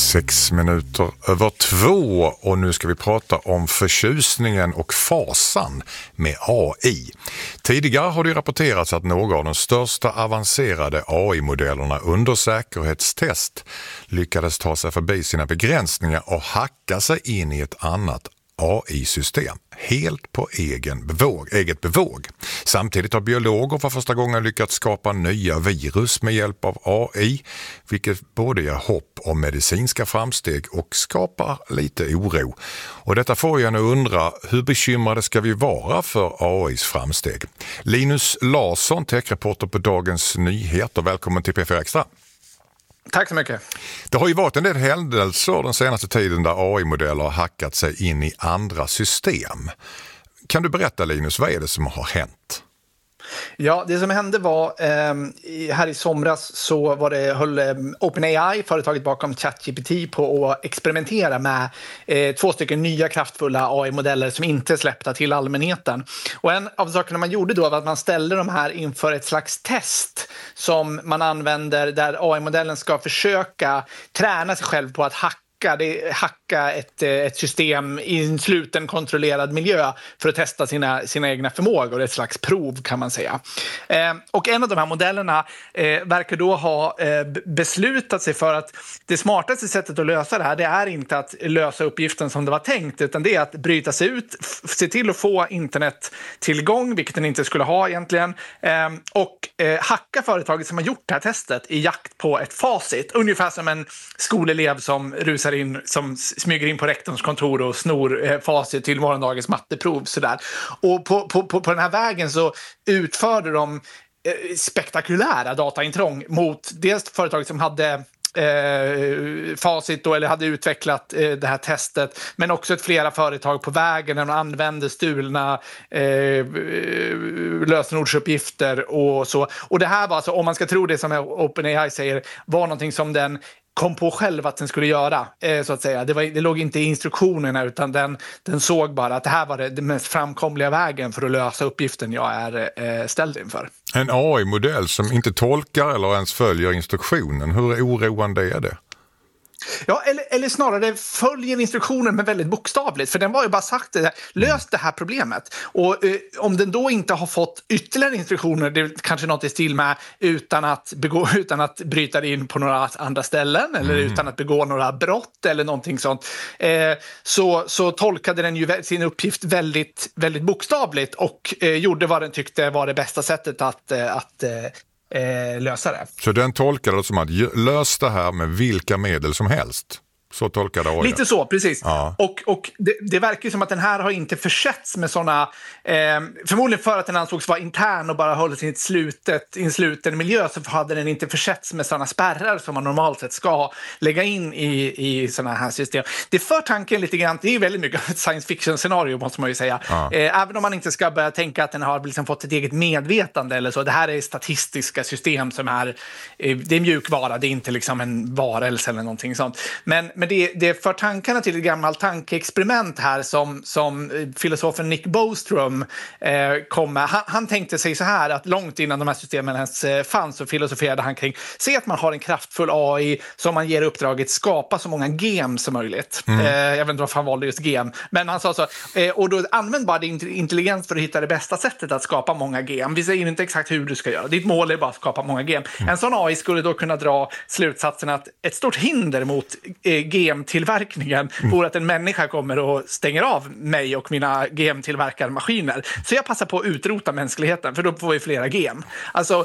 6:02 och nu ska vi prata om förtjusningen och fasan med AI. Tidigare har det rapporterats att några av de största avancerade AI-modellerna under säkerhetstest lyckades ta sig förbi sina begränsningar och hacka sig in i ett annat AI-system, helt på eget bevåg. Samtidigt har biologer för första gången lyckats skapa nya virus med hjälp av AI, vilket både ger hopp om medicinska framsteg och skapar lite oro. Och detta får jag nu undra, hur bekymrade ska vi vara för AIs framsteg? Linus Larsson, techreporter på Dagens Nyheter, välkommen till P4 Extra. Tack så mycket. Det har ju varit en del händelser den senaste tiden där AI-modeller har hackat sig in i andra system. Kan du berätta, Linus, vad är det som har hänt? Ja, det som hände var här i somras så höll OpenAI, företaget bakom ChatGPT, på att experimentera med 2 stycken nya kraftfulla AI-modeller som inte är släppta till allmänheten. Och en av sakerna man gjorde då var att man ställde de här inför ett slags test som man använder där AI-modellen ska försöka träna sig själv på att hacka ett system i en sluten kontrollerad miljö för att testa sina egna förmågor. Det är ett slags prov, kan man säga. Och en av de här modellerna verkar då ha beslutat sig för att det smartaste sättet att lösa det här, det är inte att lösa uppgiften som det var tänkt, utan det är att bryta sig ut, se till att få internettillgång, vilket den inte skulle ha egentligen, och hacka företaget som har gjort det här testet i jakt på ett facit. Ungefär som en skolelev som rusar in, som smyger in på rektorns kontor och snor facit till morgondagens matteprov. Sådär. Och på den här vägen så utförde de spektakulära dataintrång mot dels företaget som hade facit då, eller hade utvecklat det här testet, men också flera företag på vägen där de använde stulna lösenordsuppgifter och så. Och det här var alltså, om man ska tro det som OpenAI säger, var någonting som den kom på själv att den skulle göra, så att säga. Det låg inte i instruktionerna, utan den såg bara att det här var den mest framkomliga vägen för att lösa uppgiften jag är ställd inför. En AI-modell som inte tolkar eller ens följer instruktionen, hur oroande är det? Ja, eller snarare följer instruktionen, men väldigt bokstavligt. För den var ju bara sagt lös det här problemet. Och om den då inte har fått ytterligare instruktioner, det är kanske något i stil med utan att bryta in på några andra ställen eller utan att begå några brott eller någonting sånt, så tolkade den ju sin uppgift väldigt, väldigt bokstavligt och gjorde vad den tyckte var det bästa sättet att lösa det. Så den tolkade det som att lös det här med vilka medel som helst. Så tolkade AI. Lite så, precis. Ja. Och det verkar ju som att den här har inte försetts med sådana, förmodligen för att den ansågs vara intern och bara höll sig i en sluten miljö, så hade den inte försetts med sådana spärrar som man normalt sett ska lägga in i sådana här system. Det för tanken lite grann, det är ju väldigt mycket ett science fiction-scenario, måste man ju säga. Ja. Även om man inte ska börja tänka att den har liksom fått ett eget medvetande eller så. Det här är statistiska system som är, det är mjukvara, det är inte liksom en varelse eller någonting sånt. Men det för tankarna till ett gammalt tankeexperiment här som filosofen Nick Bostrom kom med. Han tänkte sig så här, att långt innan de här systemen ens fanns så filosoferade han kring, se att man har en kraftfull AI som man ger uppdraget skapa så många gem som möjligt. Jag vet inte varför han valde just gem, men han sa så, och då använd bara din intelligens för att hitta det bästa sättet att skapa många gem. Vi säger inte exakt hur du ska göra. Ditt mål är bara att skapa många gem. En sån AI skulle då kunna dra slutsatsen att ett stort hinder mot GM-tillverkningen vore att en människa kommer och stänger av mig och mina GM-tillverkarmaskiner. Så jag passar på att utrota mänskligheten, för då får vi flera GM. Alltså,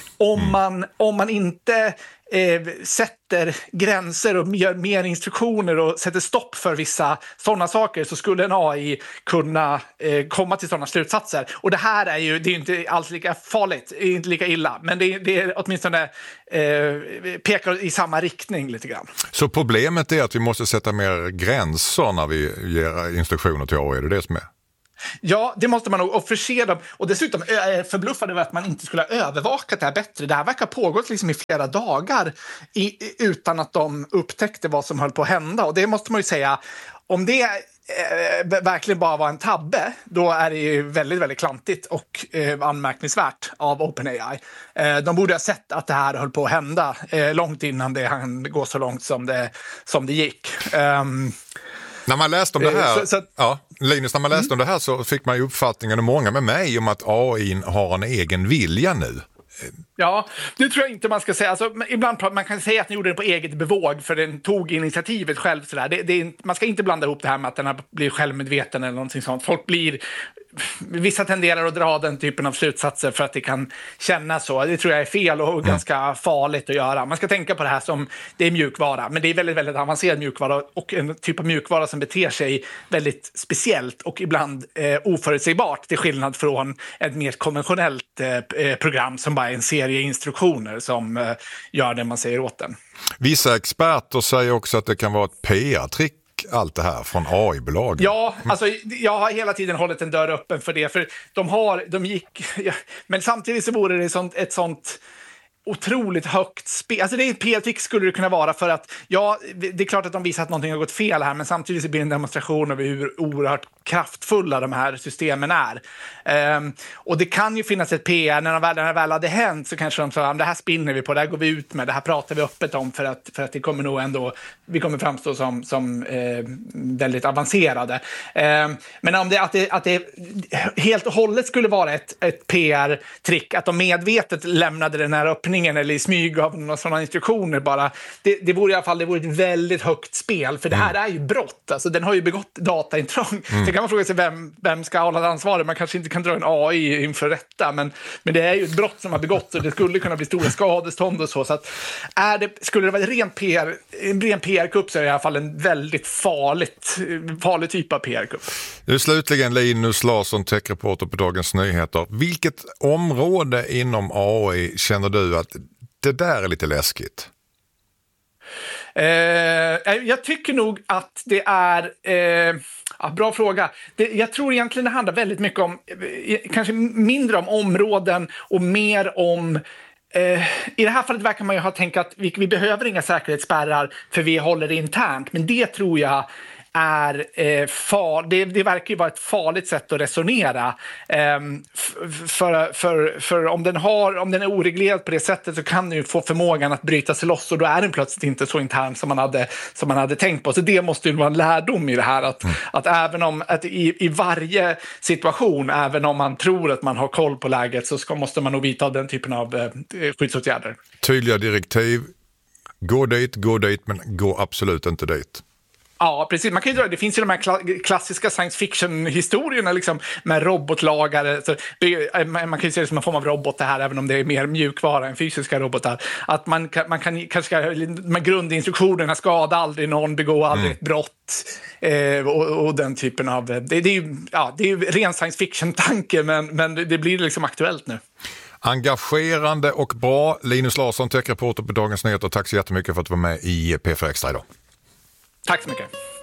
om man inte sätter gränser och gör mer instruktioner och sätter stopp för vissa sådana saker, så skulle en AI kunna komma till sådana slutsatser. Och det här är ju, det är inte alls lika farligt, inte lika illa, men det är åtminstone pekar i samma riktning lite grann. Så problemet är att vi måste sätta mer gränser när vi ger instruktioner till AI, är det som är? Ja, det måste man nog, och förse dem. Och dessutom förbluffade över att man inte skulle ha övervakat det här bättre. Det här verkar ha pågått liksom i flera dagar utan att de upptäckte vad som höll på att hända. Och det måste man ju säga, om det verkligen bara var en tabbe, då är det ju väldigt, väldigt klantigt och anmärkningsvärt av OpenAI. De borde ha sett att det här höll på att hända långt innan det hann gå så långt som det gick. När man läste om det här, Linus, när man läste om det här så fick man ju uppfattningen, och många med mig, om att AI har en egen vilja nu. Ja, det tror jag inte man ska säga. Alltså, ibland man kan säga att den gjorde det på eget bevåg, för den tog initiativet själv. Sådär. Man ska inte blanda ihop det här med att den blir självmedveten eller någonting sånt. Vissa tenderar att dra den typen av slutsatser för att det kan kännas så. Det tror jag är fel och ganska farligt att göra. Man ska tänka på det här som det är mjukvara, men det är väldigt, väldigt avancerad mjukvara och en typ av mjukvara som beter sig väldigt speciellt och ibland oförutsägbart, till skillnad från ett mer konventionellt program som bara är en serie instruktioner som gör det man säger åt den. Vissa experter säger också att det kan vara ett PR-trick, allt det här från AI-bolagen. Ja, alltså jag har hela tiden hållit en dörr öppen för det, för men samtidigt så vore det ett sånt otroligt högt spel. Alltså det är ett PR-trick skulle det kunna vara, för att det är klart att de visar att någonting har gått fel här, men samtidigt så blir det en demonstration över hur oerhört kraftfulla de här systemen är. Och det kan ju finnas ett PR, när det väl hade hänt så kanske de sa, det här spinner vi på, det här går vi ut med, det här pratar vi öppet om, för att det kommer nog ändå, vi kommer framstå som väldigt avancerade. Men om att det helt och hållet skulle vara ett PR-trick, att de medvetet lämnade den här öppningen eller i smyg av några sådana instruktioner bara, det vore i alla fall ett väldigt högt spel, för det här är ju brott. Alltså den har ju begått dataintrång. Så kan man fråga sig vem ska hålla ansvaret. Man kanske inte kan dra en AI inför rätta, men det är ju ett brott som har begått och det skulle kunna bli stora skadestånd och så att skulle det vara en ren PR-kupp så är det i alla fall en väldigt farlig typ av PR-kupp. Nu slutligen, Linus Larsson, techreporter på Dagens Nyheter. Vilket område inom AI känner du att det där är lite läskigt? Jag tycker nog att det är... bra fråga. Jag tror egentligen det handlar väldigt mycket om... kanske mindre om områden och mer om... I det här fallet verkar man ju ha tänkt att vi behöver inga säkerhetsspärrar för vi håller det internt. Men det tror jag är det verkar ju vara ett farligt sätt att resonera. För om den är oreglerad på det sättet så kan den ju få förmågan att bryta sig loss, och då är den plötsligt inte så intern som man hade tänkt på. Så det måste ju vara en lärdom i det här, att även om att i varje situation, även om man tror att man har koll på läget, så måste man nog vidta den typen av skyddsåtgärder. Tydliga direktiv. Gå dit, men gå absolut inte dit. Ja, precis. Man kan ju det finns ju de här klassiska science fiction-historierna liksom, med robotlagare. Så man kan ju se det som en form av robot det här, även om det är mer mjukvara än fysiska robotar. Att man kan kanske med grundinstruktionerna skada aldrig någon, begå aldrig ett brott och den typen av... Det är ju ren science fiction-tanke, men det blir liksom aktuellt nu. Engagerande och bra. Linus Larsson, techreporter på Dagens Nyheter. Tack så jättemycket för att du var med i P4 Extra idag. Tack så mycket.